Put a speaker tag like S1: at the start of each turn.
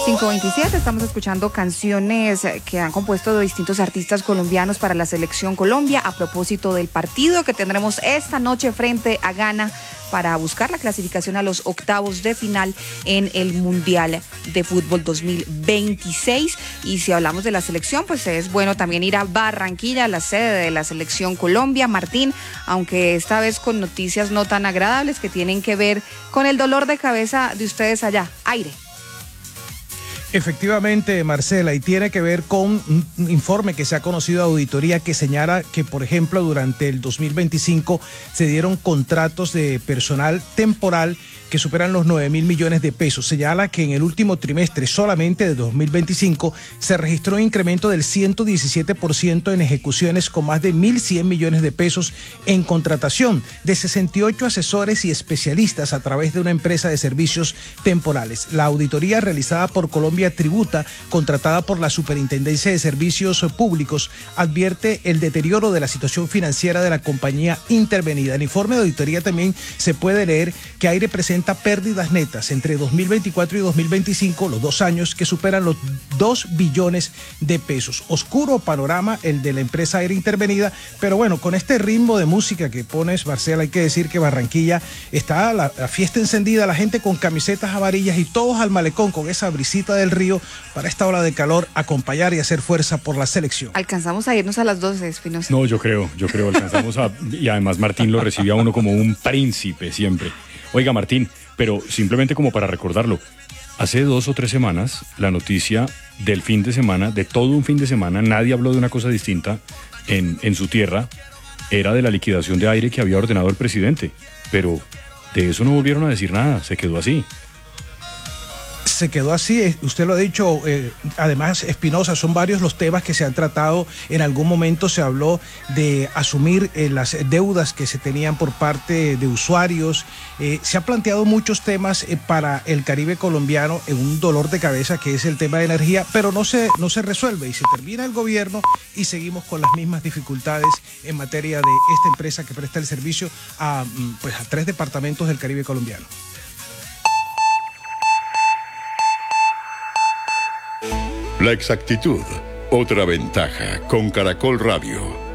S1: 5:27, estamos escuchando canciones que han compuesto de distintos artistas colombianos para la Selección Colombia a propósito del partido que tendremos esta noche frente a Ghana para buscar la clasificación a los octavos de final en el Mundial de Fútbol 2026. Y si hablamos de la selección, pues es bueno también ir a Barranquilla, la sede de la Selección Colombia, Martín, aunque esta vez con noticias no tan agradables que tienen que ver con el dolor de cabeza de ustedes allá. Aire.
S2: Efectivamente, Marcela, y tiene que ver con un informe que se ha conocido de auditoría que señala que, por ejemplo, durante el 2025 se dieron contratos de personal temporal que superan los 9.000 millones de pesos. Señala que en el último trimestre solamente de 2025 se registró un incremento del 117% en ejecuciones con más de 1.100 millones de pesos en contratación de 68 asesores y especialistas a través de una empresa de servicios temporales. La auditoría realizada por Colombia Tributa, contratada por la Superintendencia de Servicios Públicos, advierte el deterioro de la situación financiera de la compañía intervenida. En el informe de auditoría también se puede leer que Aire presenta pérdidas netas entre 2024 y 2025, los 2 años, que superan los 2 billones de pesos. Oscuro panorama el de la empresa Aire intervenida, pero bueno, con este ritmo de música que pones, Marcela, hay que decir que Barranquilla está la fiesta encendida, la gente con camisetas amarillas y todos al malecón con esa brisita del río para esta ola de calor, acompañar y hacer fuerza por la selección.
S1: Alcanzamos a irnos a las 12, Espinosa.
S3: No, yo creo, alcanzamos y además Martín lo recibía a uno como un príncipe siempre. Oiga, Martín, pero simplemente como para recordarlo, hace 2 o 3 semanas, la noticia del fin de semana, de todo un fin de semana, nadie habló de una cosa distinta en su tierra, era de la liquidación de Aire que había ordenado el presidente, pero de eso no volvieron a decir nada, se quedó así.
S2: Se quedó así, usted lo ha dicho, además, Espinosa, son varios los temas que se han tratado. En algún momento se habló de asumir las deudas que se tenían por parte de usuarios. Se han planteado muchos temas para el Caribe colombiano en un dolor de cabeza que es el tema de energía, pero no se resuelve y se termina el gobierno y seguimos con las mismas dificultades en materia de esta empresa que presta el servicio a 3 departamentos del Caribe colombiano.
S4: La exactitud, otra ventaja con Caracol Radio.